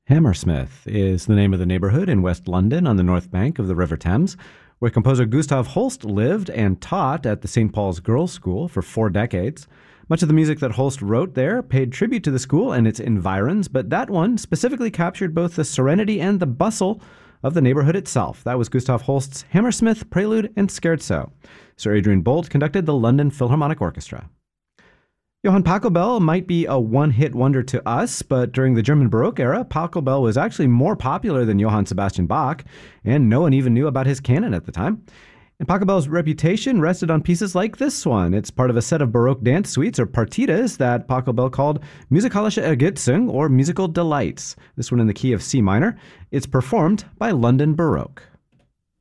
Hammersmith is the name of the neighborhood in West London on the north bank of the River Thames, where composer Gustav Holst lived and taught at the St. Paul's Girls' School for 4 decades. Much of the music that Holst wrote there paid tribute to the school and its environs, but that one specifically captured both the serenity and the bustle of the neighborhood itself. That was Gustav Holst's Hammersmith Prelude and Scherzo. Sir Adrian Boult conducted the London Philharmonic Orchestra. Johann Pachelbel might be a one-hit wonder to us, but during the German Baroque era, Pachelbel was actually more popular than Johann Sebastian Bach, and no one even knew about his canon at the time. And Pachelbel's reputation rested on pieces like this one. It's part of a set of Baroque dance suites, or partitas, that Pachelbel called Musikalische Ergötzung, or Musical Delights. This one in the key of C minor. It's performed by London Baroque.